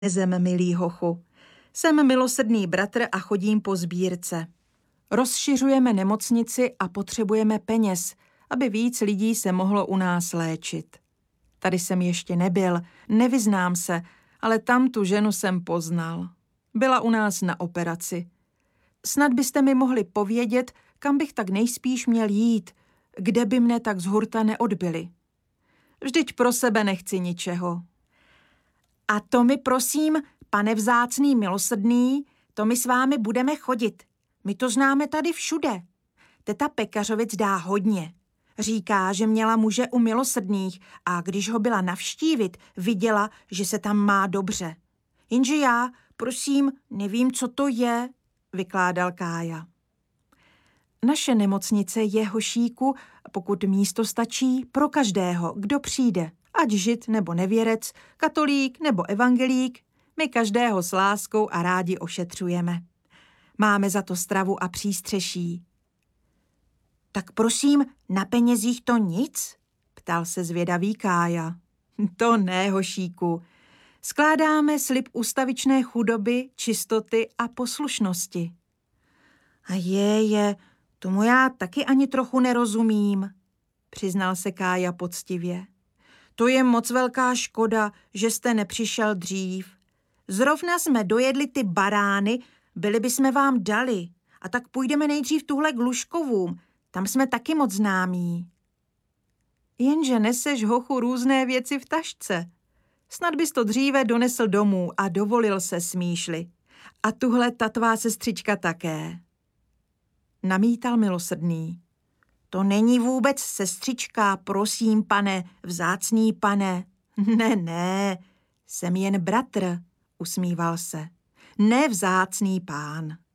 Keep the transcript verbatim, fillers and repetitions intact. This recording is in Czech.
Zem, milý hochu. Jsem milosrdný bratr a chodím po sbírce. Rozšiřujeme nemocnici a potřebujeme peněz, aby víc lidí se mohlo u nás léčit. Tady jsem ještě nebyl, nevyznám se, ale tam tu ženu jsem poznal. Byla u nás na operaci. Snad byste mi mohli povědět, kam bych tak nejspíš měl jít, kde by mne tak z hurta neodbyli. Vždyť pro sebe nechci ničeho. A to mi prosím, pane vzácný milosrdný, to my s vámi budeme chodit. My to známe tady všude. Teta Pekařovic dá hodně. Říká, že měla muže u milosrdných a když ho byla navštívit, viděla, že se tam má dobře. Jenže já, prosím, nevím, co to je, vykládal Kája. Naše nemocnice je, hošíku, pokud místo stačí, pro každého, kdo přijde. Ať žid nebo nevěrec, katolík nebo evangelík, my každého s láskou a rádi ošetřujeme. Máme za to stravu a přístřeší. Tak prosím, na penězích to nic? Ptal se zvědavý Kája. To ne, hošíku. Skládáme slib ustavičné chudoby, čistoty a poslušnosti. A je, je, tomu já taky ani trochu nerozumím, přiznal se Kája poctivě. To je moc velká škoda, že jste nepřišel dřív. Zrovna jsme dojedli ty barány, byli bychom vám dali. A tak půjdeme nejdřív tuhle k Lužkovům, tam jsme taky moc známí. Jenže neseš, hochu, různé věci v tašce. Snad bys to dříve donesl domů a dovolil se, smýšli. A tuhle ta tvá sestřička také. Namítal milosrdný. To není vůbec sestřička, prosím, pane, vzácný pane. Ne, ne, jsem jen bratr, usmíval se. Ne vzácný pán.